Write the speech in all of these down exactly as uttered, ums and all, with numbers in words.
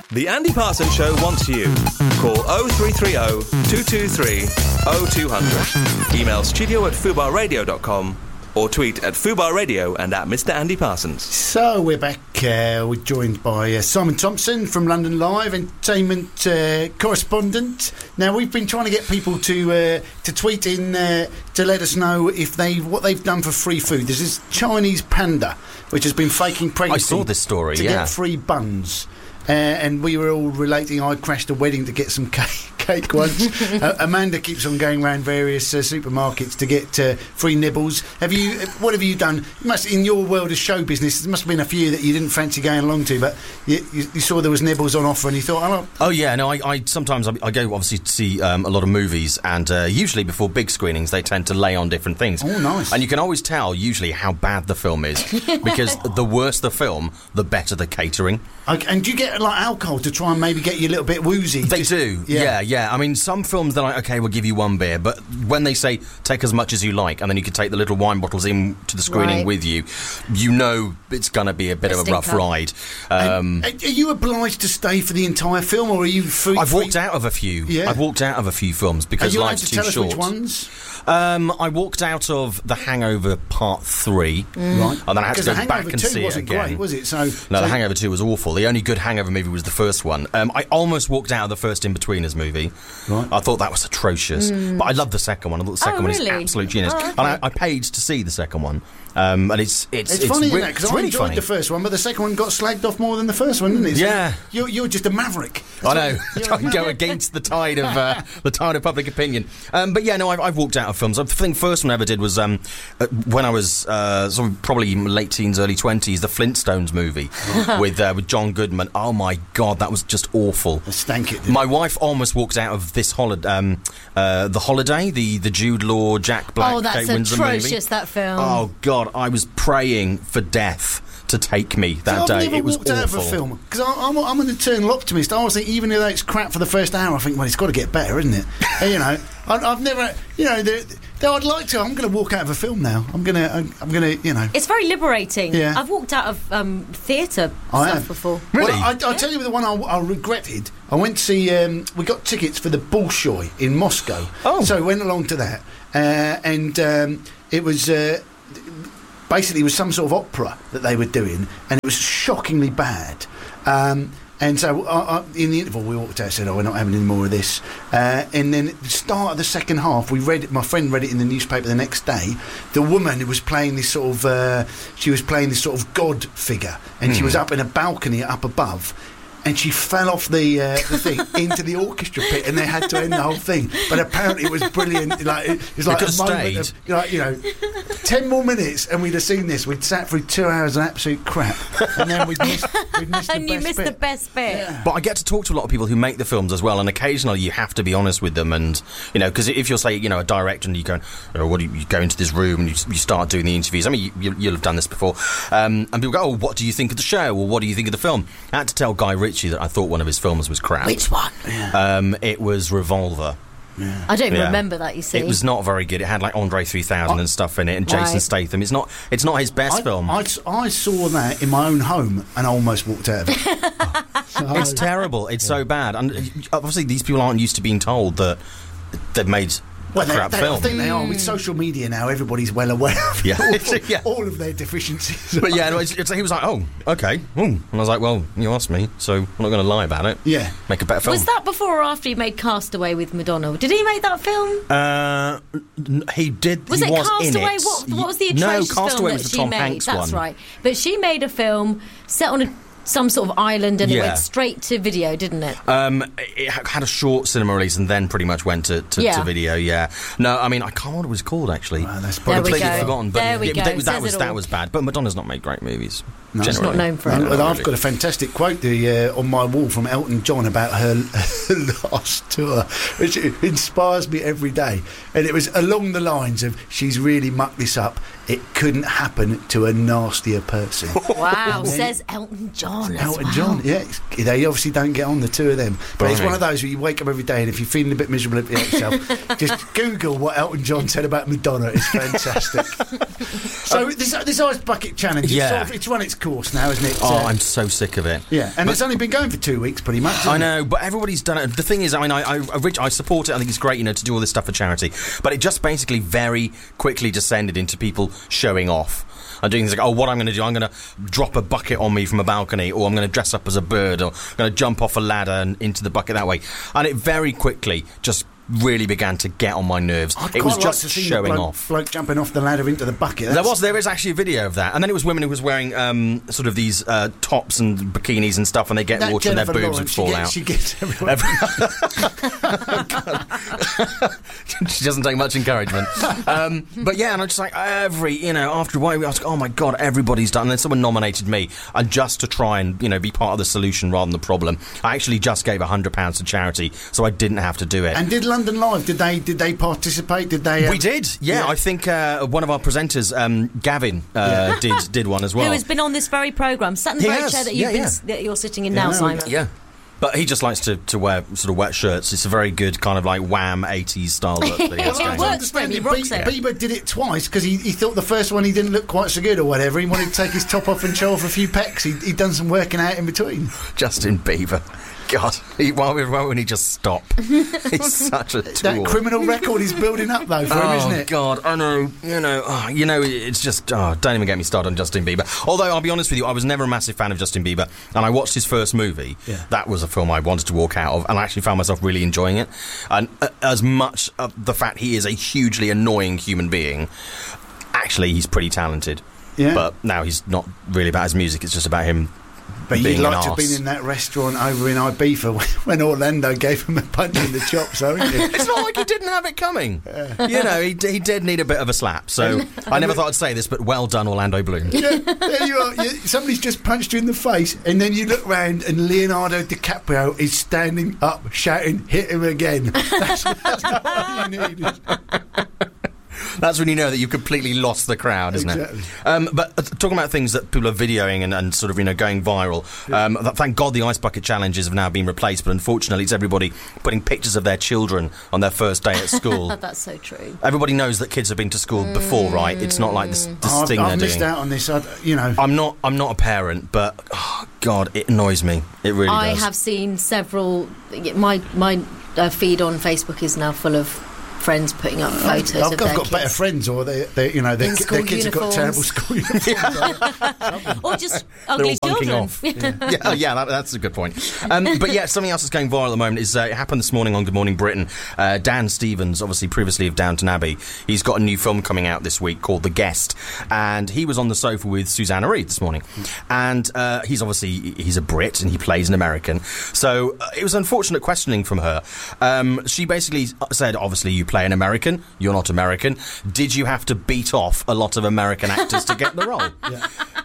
The Andy Parsons Show wants you. Call oh three three oh, two two three, oh two hundred. Email studio at fubar radio dot com or tweet at Fubar Radio and at Mister Andy Parsons. So we're back. Uh, we're joined by uh, Simon Thompson from London Live, entertainment uh, correspondent. Now we've been trying to get people to uh, to tweet in uh, to let us know if they what they've done for free food. There's this Chinese panda which has been faking pregnancy. I saw this story. to yeah. get free buns. Uh, and we were all relating. I crashed a wedding to get some cake, cake once. uh, Amanda keeps on going around various uh, supermarkets to get uh, free nibbles. Have you? What have you done? You must, in your world of show business, there must have been a few that you didn't fancy going along to, but you, you, you saw there was nibbles on offer, and you thought, "Oh, oh yeah, no." I, I sometimes I, I go obviously to see um, a lot of movies, and uh, usually before big screenings, they tend to lay on different things. Oh, nice! And you can always tell usually how bad the film is because the worse the film, the better the catering. Okay, and do you get like alcohol to try and maybe get you a little bit woozy? They Just, do, yeah. yeah, yeah. I mean, some films they're like, okay, we'll give you one beer, but when they say take as much as you like, and then you can take the little wine bottles in to the screening Right. with you, you know it's going to be a bit A of a rough stinker. ride. Um, and, are you obliged to stay for the entire film, or are you free? I've free? walked out of a few. Yeah. I've walked out of a few films Are because you allowed life's to too tell us short. which ones? Um, I walked out of The Hangover Part Three, Right. and then I had to Because go The back Hangover and two see it wasn't again. great, was it? So, No, so The Hangover two was awful. The only good Hangover movie was the first one. Um, I almost walked out of the first In-Betweeners movie. Right. I thought that was atrocious, but I love the second one. I thought the second Oh, one really? is absolute genius, Oh, okay. and I, I paid to see the second one. Um, and it's it's It's, funny, re- isn't it? Because it's I really enjoyed funny. the first one, but the second one got slagged off more than the first one, didn't it? So Yeah. You're, you're just a maverick. I know. You're Try a and go maverick. against the tide of uh, the tide of public opinion. Um, but yeah, no, I've, I've walked out of films. I think the first one I ever did was um, uh, when I was uh, sort of probably late teens, early twenties. The Flintstones movie with uh, with John Goodman. Oh my God, that was just awful. I stank it. didn't My wife almost walked out of this holiday, um, uh, the Holiday, the the Jude Law, Jack Black, Oh, that's Kate Winslet movie. atrocious, that film. Oh God, I was praying for death to take me that I've day. never It was walked awful. out of a film because I'm, I'm an eternal optimist. I always think even though it's crap for the first hour, I think, well, it's got to get better, isn't it? And, you know, I, I've never, you know, the, though I'd like to. I'm going to walk out of a film now. I'm going to, I'm, I'm going to, you know. It's very liberating. Yeah. I've walked out of um, theatre I stuff have. before. Really? Well, I, I'll tell you the one I, I regretted. I went to see. Um, we got tickets for the Bolshoi in Moscow. Oh. So we went along to that, uh, and um, it was. Uh, Basically, it was some sort of opera that they were doing, and it was shockingly bad. Um, and so, uh, uh, in the interval, we walked out and said, "Oh, we're not having any more of this." Uh, and then, at the start of the second half, we read it. My friend read it in the newspaper the next day. The woman who was playing this sort of, uh, she was playing this sort of god figure, and she was up in a balcony up above. And she fell off the uh, the thing into the orchestra pit, and they had to end the whole thing. But apparently, it was brilliant. Like it was like could a have moment stayed. of, like, you know, ten more minutes, and we'd have seen this. We'd sat through two hours of absolute crap, and then we'd missed, we'd missed the And you best missed bit. the best bit. Yeah. But I get to talk to a lot of people who make the films as well, and occasionally you have to be honest with them. And you know, because if you're say, you know, a director and you go, oh, what do you, you go into this room and you, you start doing the interviews. I mean, you, you, you'll have done this before, um, and people go, oh, what do you think of the show, or what do you think of the film? I had to tell Guy Ritchie that I thought one of his films was crap. Which one? Um, it was Revolver. I don't even Yeah. remember that, you see. It was not very good. It had like Andre three thousand I- and stuff in it, and Jason Right. Statham. It's not. It's not his best I, film. I, I saw that in my own home and I almost walked out of it. So- It's terrible. It's so bad. And uh, obviously, these people aren't used to being told that they've made Well, a they, crap they, film. I think they are. With social media now, everybody's well aware of Yeah. all, Yeah. all of their deficiencies. But yeah, no, it's, it's, he was like, oh, okay. Ooh. And I was like, well, you asked me, so I'm not going to lie about it. Yeah. Make a better film. Was that before or after he made Castaway with Madonna? Did he make that film? Uh, n- he did. Was he it was Castaway? in it. What, what was the No, atrocious Castaway film that was the she Tom made? Hanks That's one. right. But she made a film set on a, some sort of island, and it Yeah. went straight to video, didn't it? Um, it ha- had a short cinema release and then pretty much went to, to, Yeah. to video. Yeah. No, I mean I can't remember what it was called actually. Well, that's There probably we Completely go. forgotten. But There we yeah, go. That, was- that Says was it that all. was bad. But Madonna's not made great movies. No, She's generally. not known for No, it. but I've really. got a fantastic quote the, uh, on my wall from Elton John about her last tour, which inspires me every day. And it was along the lines of, she's really mucked this up. It couldn't happen to a nastier person. Wow, says Elton John. as Elton well. John, yeah. it's- They obviously don't get on, the two of them. But it's Right. one of those where you wake up every day and if you're feeling a bit miserable about yourself, just Google what Elton John said about Madonna. It's fantastic. So this, this Ice Bucket Challenge, it's, Yeah. sort of, it's run its course now, isn't it? Oh, Uh, I'm so sick of it. yeah, and it's only been going for two weeks, pretty much. I isn't it? know, but everybody's done it. The thing is, I mean, I, I, I rich- I support it. I think it's great, you know, to do all this stuff for charity. But it just basically very quickly descended into people showing off. And doing things like, oh, what I'm going to do, I'm going to drop a bucket on me from a balcony, or I'm going to dress up as a bird, or I'm going to jump off a ladder and into the bucket that way. And it very quickly just really began to get on my nerves. I'd It quite was like just to see the showing bloke, off. bloke jumping off the ladder into the bucket. There That's- was, there is actually a video of that, and then it was women who was wearing um, sort of these uh, tops and bikinis and stuff, and they get that water and their Jennifer boobs Lawrence, would fall she out. gets, She gets everywhere. She doesn't take much encouragement. Um, but yeah, and I just like every, you know, after a while, I was like, oh my god, everybody's done. And then someone nominated me, and just to try and, you know, be part of the solution rather than the problem, I actually just gave a hundred pounds to charity, so I didn't have to do it. And did London Live? Did they? Did they participate? Did they? Uh, We did, yeah. Yeah. I think uh, one of our presenters, um, Gavin, uh, did did one as well. Who has been on this very programme, sat in the He very has, chair that, yeah, you've been, yeah. s- that you're sitting in Yeah, now, no, Simon. Yeah. But he just likes to, to wear sort of wet shirts. It's a very good kind of like Wham eighties style look that he has It going I on. works for him, understand he it. rocks Bie- it. Bieber did it twice because he, he thought the first one he didn't look quite so good or whatever. He wanted to take his top off and show off a few pecs. He, he'd done some working out in between. Justin Bieber. God, he, why, why wouldn't he just stop? He's such a tool. That criminal record is building up though for him, Oh isn't it? God, I know. You know, oh, you know. It's just oh, don't even get me started on Justin Bieber. Although I'll be honest with you, I was never a massive fan of Justin Bieber, and I watched his first movie. Yeah. That was a film I wanted to walk out of, and I actually found myself really enjoying it. And uh, as much of the fact he is a hugely annoying human being, actually he's pretty talented. Yeah. But now he's not really about his music; it's just about him. But you'd being like an to have arse. been in that restaurant over in Ibiza when Orlando gave him a punch in the chops, though, isn't it? It's not like he didn't have it coming. You know, he, he did need a bit of a slap. So I never thought I'd say this, but well done, Orlando Bloom. Yeah, there you are. You, somebody's just punched you in the face, and then you look round, and Leonardo DiCaprio is standing up, shouting, "Hit him again!" That's, that's all you need. That's when you know that you've completely lost the crowd, isn't Exactly. it? Um, but uh, talking about things that people are videoing and, and sort of, you know, going viral, um, th- thank God the ice bucket challenges have now been replaced, but unfortunately it's everybody putting pictures of their children on their first day at school. That's so true. Everybody knows that kids have been to school before, right? It's not like this, this Oh, I've, thing I've they're missed doing. out on this. I, you know, I'm not. I'm not a parent, but oh, God, it annoys me. It really I does. have seen several. My my uh, feed on Facebook is now full of friends putting up photos I've, of got, their got better kids. friends, or they, they you know, their, In ki- school their kids uniforms. have got terrible school uniforms. Or just They're ugly all bunking children. off. yeah, yeah, that, that's a good point. Um, but yeah, something else that's going viral at the moment is uh, it happened this morning on Good Morning Britain. Uh, Dan Stevens, obviously previously of Downton Abbey, he's got a new film coming out this week called The Guest, and he was on the sofa with Susanna Reid this morning. And uh, he's obviously he's a Brit and he plays an American, so uh, it was unfortunate questioning from her. Um, she basically said, obviously you play an American, you're not American. Did you have to beat off a lot of American actors to get the role? Yeah.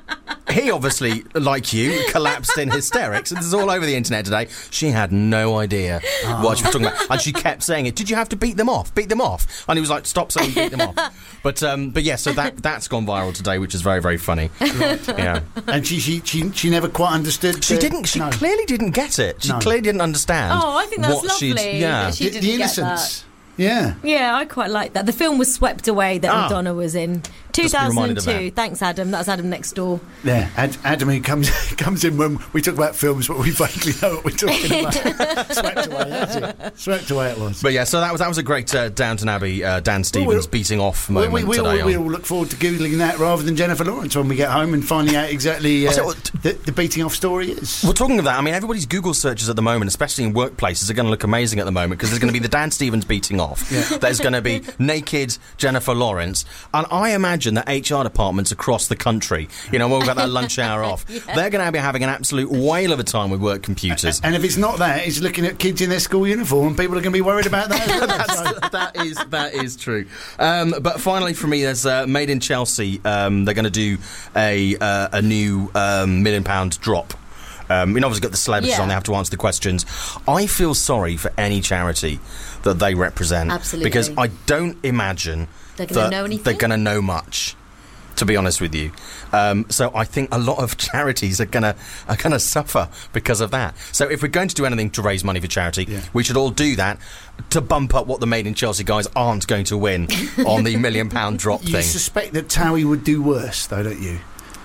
He obviously, like you, collapsed in hysterics. And this is all over the internet today. She had no idea what she was talking about. And she kept saying it. Did you have to beat them off? Beat them off? And he was like, stop saying beat them off. But um, but yeah, so that, that's gone viral today, which is very, very funny. Yeah. And she, she, she, she never quite understood. She uh, didn't, she no. clearly didn't get it. She No. clearly didn't understand. Oh, I think that's what she'd- lovely Yeah. that she the, didn't the get innocence. that. Yeah. Yeah, I quite like that. The film was swept away that Ah. Madonna was in. Just be reminded of two thousand two. that. Thanks, Adam. That's Adam next door. Yeah, Ad, Adam who comes comes in when we talk about films, but we vaguely know what we're talking about. Swept away, that's it. Swept away it was. But yeah, so that was that was a great uh, Downton Abbey, uh, Dan Stevens we'll- beating off Well, moment we, we, today. all, we on- all look forward to googling that rather than Jennifer Lawrence when we get home and finding out exactly uh, So, t- the, the beating off story is. Well, talking of that, I mean, everybody's Google searches at the moment, especially in workplaces, are going to look amazing at the moment because there's going to be the Dan Stevens beating off. Yeah. There's going to be naked Jennifer Lawrence, and I imagine that H R departments across the country, you know, when we've got that lunch hour off, they're going to be having an absolute whale of a time with work computers. And if it's not that, it's looking at kids in their school uniform. People are going to be worried about that as well. So- that is that is true. Um, but finally, for me, there's uh, Made in Chelsea. Um, they're going to do a uh, a new um, million pound drop. Um, you know, obviously got the celebrities Yeah. on. They have to answer the questions. I feel sorry for any charity that they represent. Absolutely. Because I don't imagine They're gonna that know anything? they're going to know much. To be honest with you, um, so I think a lot of charities are gonna are gonna suffer because of that. So if we're going to do anything to raise money for charity, Yeah. we should all do that to bump up what the Made in Chelsea guys aren't going to win on the million pound drop You thing. suspect that Towie would do worse, though, don't you?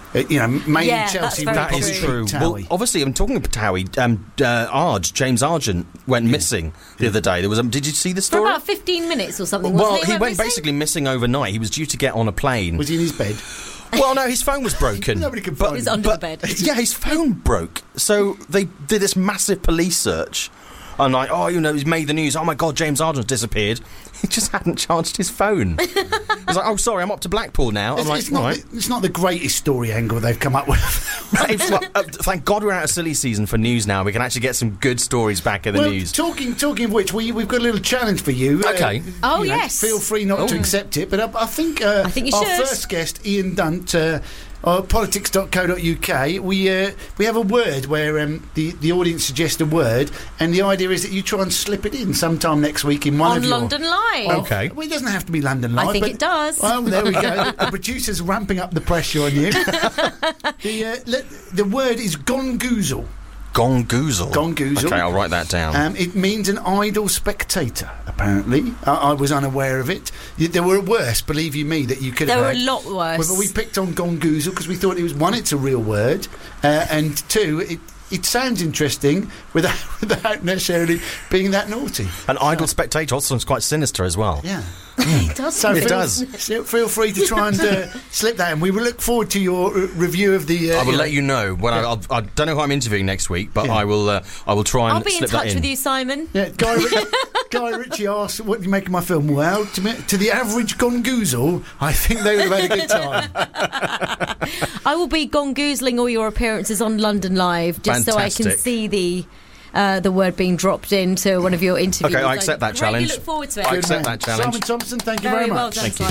Uh, you know, made Yeah, in Chelsea. that's very That Republic is true. true. Towie. Well, obviously, I'm talking about Towie. Um, uh, Arge, James Argent, went missing the other day. There was. Um, did you see the For story? about fifteen minutes or something, Well, wasn't it? he Went went missing? basically missing overnight. He was due to get on a plane. Was he in his bed? Well, no, his phone was broken. Nobody could But- find He's him. under but- the bed. Yeah, his phone broke. So they did this massive police search. And like, oh, you know, he's made the news. Oh my God, James Argent's disappeared. He just hadn't charged his phone. He's like, oh, sorry, I'm up to Blackpool now. I'm It's, like, it's, not, all right. the, it's not the greatest story angle they've come up with. It's like, uh, thank God we're out of silly season for news now. We can actually get some good stories back in the Well, news. talking talking of which, we, we've got a little challenge for you. Okay. Oh, you know, yes. Feel free not to accept it, but I, I think, uh, I think you our should. first guest, Ian Dunt, uh, uh, politics dot co dot U K, we uh, we have a word where um, the, the audience suggests a word, and the idea is that you try and slip it in sometime next week in one On of your... London Live. Well, Okay. Well, it doesn't have to be London Live. I think but- it does. Well, there we go. The producer's ramping up the pressure on you. the, uh, le- the word is gongoozle. Gongoozle. Gongoozle. Okay, I'll write that down. Um, it means an idle spectator, apparently. I, I was unaware of it. Y- There were worse, believe you me, that you could There have were a heard. lot worse. Well, but we picked on gongoozle because we thought it was, one, it's a real word, uh, and two, it, it sounds interesting without, without necessarily being that naughty. An idle spectator also sounds quite sinister as well. Yeah. It does. So It feel, does. so feel free to try and uh, slip that in. We will look forward to your uh, review of the... Uh, I will know- let you know when I, I'll, I don't know who I'm interviewing next week, but Yeah. I will. Uh, I will try and I'll be in slip that touch in. with you, Simon. Yeah, Guy, Ri- Guy Ritchie asked, what do you make of my film? Well, to, me, to the average gongoozle, I think they would have had a good time. I will be gongoozling all your appearances on London Live, just so I can Fantastic. see the uh, the word being dropped into one of your interviews. Okay, I accept that greatly challenge. Look forward to it. I Good accept man. that challenge. Simon Thompson, thank you Very very well much. done, Thank you. Simon.